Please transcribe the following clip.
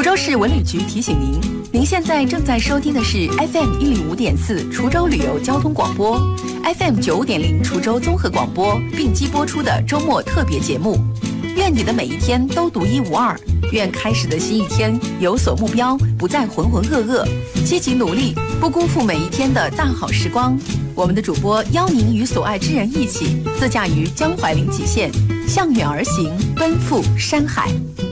州市文旅局提醒您，您现在正在收听的是 FM 105.4滁州旅游交通广播， FM 95.0滁州综合广播并机播出的周末特别节目。愿你的每一天都独一无二，愿开始的新一天有所目标，不再浑浑噩噩，积极努力，不辜负每一天的大好时光。我们的主播邀您与所爱之人一起自驾于江淮临济县，向远而行，奔赴山海。